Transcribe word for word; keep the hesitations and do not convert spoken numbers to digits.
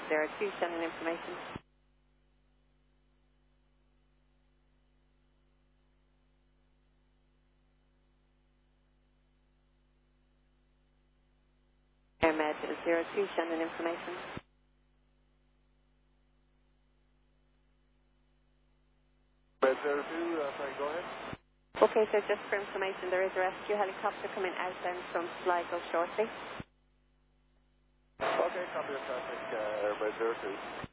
zero two sending information. AirMed zero two sending information. Med zero two, uh, sorry, go ahead. Okay, so just for information, there is a rescue helicopter coming outbound from Sligo shortly. Okay, copy the traffic, uh, Air Med zero two.